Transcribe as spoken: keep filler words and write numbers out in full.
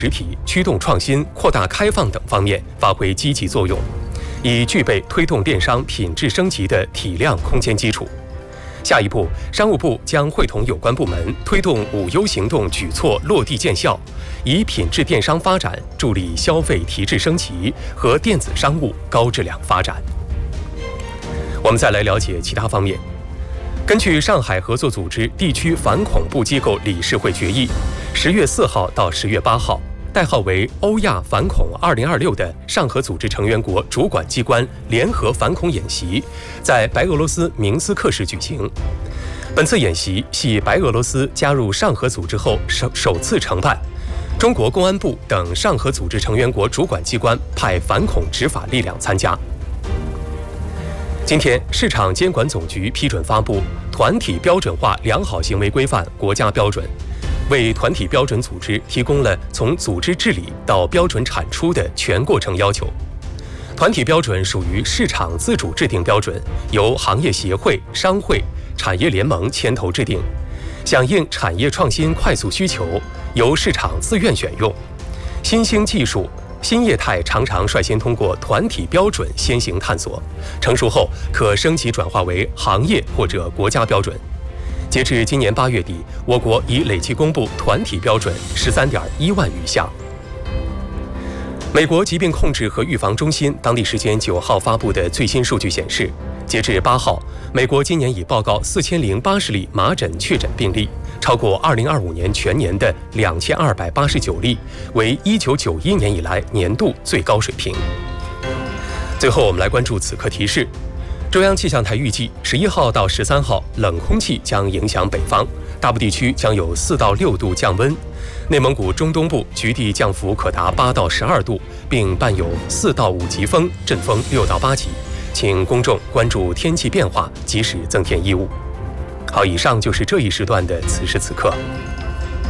实体、驱动创新、扩大开放等方面发挥积极作用，以具备推动电商品质升级的体量空间基础。下一步，商务部将会同有关部门推动五优行动举措落地见效，以品质电商发展助力消费提质升级和电子商务高质量发展。我们再来了解其他方面。根据上海合作组织地区反恐怖机构理事会决议，十月四号到十月八号，代号为欧亚反恐二零二六的上合组织成员国主管机关联合反恐演习在白俄罗斯明斯克市举行。本次演习系白俄罗斯加入上合组织后首首次承办，中国公安部等上合组织成员国主管机关派反恐执法力量参加。今天，市场监管总局批准发布《团体标准化良好行为规范》国家标准，为团体标准组织提供了从组织治理到标准产出的全过程要求。团体标准属于市场自主制定标准，由行业协会、商会、产业联盟牵头制定，响应产业创新快速需求，由市场自愿选用。新兴技术、新业态常常率先通过团体标准先行探索，成熟后可升级转化为行业或者国家标准。截至今年八月底，我国已累计公布团体标准十三点一万余项。美国疾病控制和预防中心当地时间九号发布的最新数据显示，截至八号，美国今年已报告四千零八十例麻疹确诊病例，超过二零二五年全年的两千二百八十九例，为一九九一年以来年度最高水平。最后，我们来关注此刻提示。中央气象台预计，十一号到十三号，冷空气将影响北方，大部地区将有四到六度降温。内蒙古中东部局地降幅可达八到十二度，并伴有四到五级风，阵风六到八级。请公众关注天气变化，及时增添衣物。好，以上就是这一时段的此时此刻。